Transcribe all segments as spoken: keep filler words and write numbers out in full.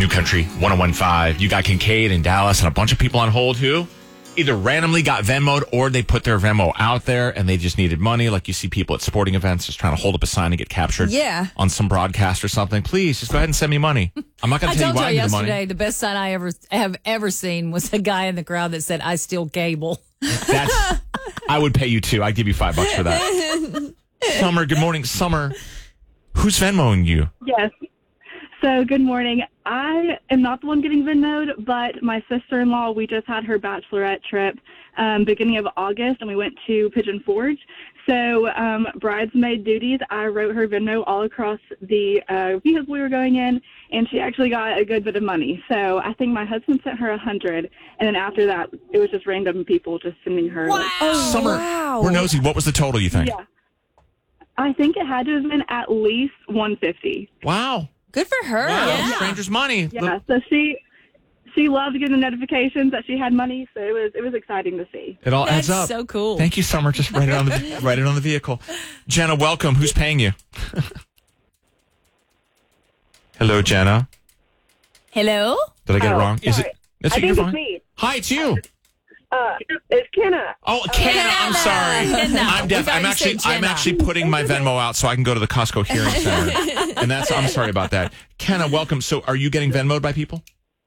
New Country one oh one point five. You got Kincaid in Dallas and a bunch of people on hold who either randomly got Venmo'd or they put their Venmo out there and they just needed money. Like you see people at sporting events just trying to hold up a sign and get captured yeah. on some broadcast or something. Please, just go ahead and send me money. I'm not going to tell you why I need the money. Yesterday, the best sign I ever have ever seen was a guy in the crowd that said, "I steal cable." That's, I would pay you too. I'd give you five bucks for that. Summer, good morning. Summer, who's Venmoing you? Yes. So, good morning. I am not the one getting Venmo'd, but my sister-in-law, we just had her bachelorette trip um, beginning of August, and we went to Pigeon Forge. So, um, bridesmaid duties, I wrote her Venmo all across the uh, vehicle we were going in, and she actually got a good bit of money. So, I think my husband sent her a hundred, and then after that, it was just random people just sending her. Wow. Like, Oh, Summer, wow. we're nosy. What was the total, you think? yeah. I think it had to have been at least one hundred fifty. Wow. Good for her. Wow. Yeah. Stranger's money. Yeah, so she she loved getting the notifications that she had money, so it was it was exciting to see. It all That's adds up. so cool. Thank you, Summer. Just write it on the write it on the vehicle. Jenna, welcome. Who's paying you? Hello, Jenna. Hello? Did I get Oh, it wrong? Is sorry. it? That's I you're think fine. it's me. Hi, it's you. Uh, it's Kenna. Oh, Kenna. I'm sorry. Kenna. I'm deaf. We thought I'm you actually said I'm Jenna. actually putting my Venmo out so I can go to the Costco Hearing Center. And that's I'm sorry about that. Kenna, welcome. So, are you getting Venmo'd by people?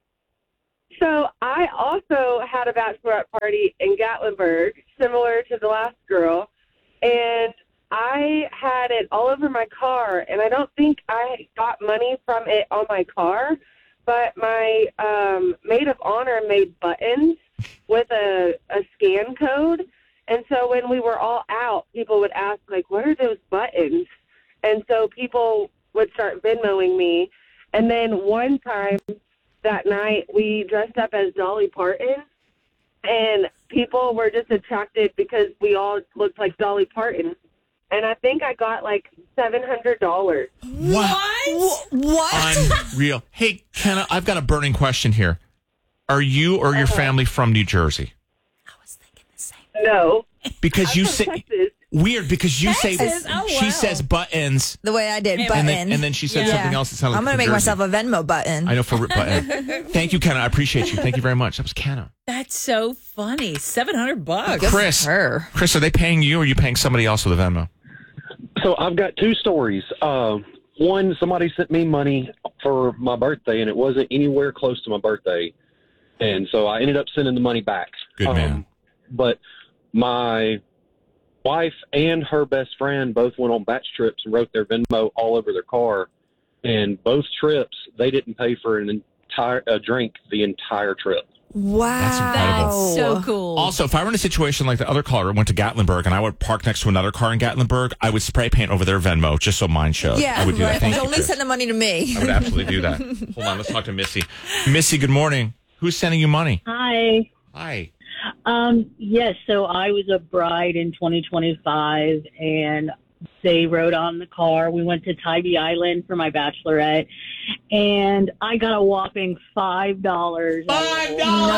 So I also had a bachelorette party in Gatlinburg, similar to the last girl, and I had it all over my car, and I don't think I got money from it on my car, but my um, maid of honor made buttons with a, a scan code, and so when we were all out, people would ask, like, what are those buttons? And so people would start Venmoing me, and then one time that night, we dressed up as Dolly Parton, and people were just attracted because we all looked like Dolly Parton. And I think I got like seven hundred dollars. What? What? Unreal. Hey, Kenna, I've got a burning question here. Are you or your family from New Jersey? I was thinking the same. No. Because I'm you from say Texas. weird because you say Texas? Oh, she wow. says buttons The way I did, And button. and then, and then she said Yeah. something else that sounded I'm like going to from make Jersey. myself a Venmo button. I know for button. Thank you, Kenna. I appreciate you. Thank you very much. That was Kenna. That's so funny. seven hundred bucks. Good for Chris, her. Chris, are they paying you or are you paying somebody else with a Venmo? So I've got two stories. Uh, one, somebody sent me money for my birthday, and it wasn't anywhere close to my birthday. And so I ended up sending the money back. Good Um, man. But my wife and her best friend both went on batch trips and wrote their Venmo all over their car. And both trips, they didn't pay for an entire a drink the entire trip. Wow. That's incredible. That's so cool. Also, if I were in a situation like the other caller went to Gatlinburg and I would park next to another car in Gatlinburg, I would spray paint over their Venmo just so mine showed. Yeah, I would do right. that. Thank you, Only Chris. send the money to me. I would absolutely do that. Hold on, let's talk to Missy. Missy, good morning. Who's sending you money? Hi. Hi. Um, yes, so I was a bride in twenty twenty-five, and they rode on the car. We went to Tybee Island for my bachelorette, and I got a whopping five dollars. Five dollars.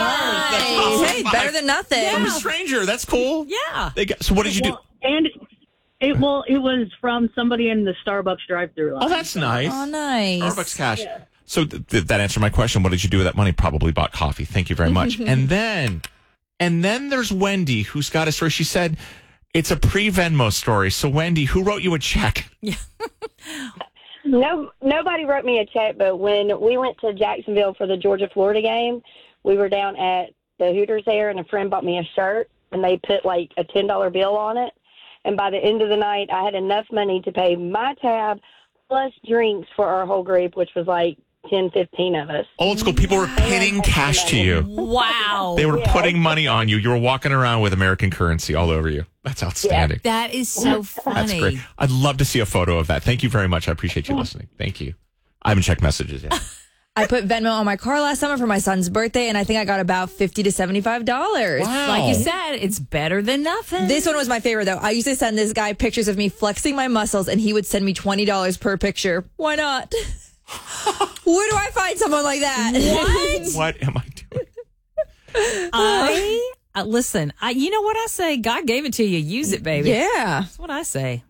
Nice. Hey, better than nothing. From a stranger. That's cool. Yeah. They got, so what did you do? Well, and it well, it was from somebody in the Starbucks drive-thru. Oh, that's nice. Oh, nice. Starbucks cash. So th- th- that answered my question. What did you do with that money? Probably bought coffee. Thank you very much. and then, and then there's Wendy, who's got a story. She said it's a pre-Venmo story. So Wendy, who wrote you a check? No, nobody wrote me a check, but when we went to Jacksonville for the Georgia-Florida game, we were down at the Hooters there, and a friend bought me a shirt, and they put like a ten dollar bill on it. And by the end of the night, I had enough money to pay my tab plus drinks for our whole group, which was like ten, fifteen of us. Old school. People were pinning cash to you. Wow. They were Yeah. putting money on you. You were walking around with American currency all over you. That's outstanding. That is so funny. That's great. I'd love to see a photo of that. Thank you very much. I appreciate you listening. Thank you. I haven't checked messages yet. I put Venmo on my car last summer for my son's birthday, and I think I got about fifty to seventy-five dollars. Wow. Like you said, it's better than nothing. This one was my favorite, though. I used to send this guy pictures of me flexing my muscles, and he would send me twenty dollars per picture. Why not? Where do I find someone like that? What? What am I doing? I uh, listen. I, you know what I say? God gave it to you. Use it, baby. Yeah. That's what I say.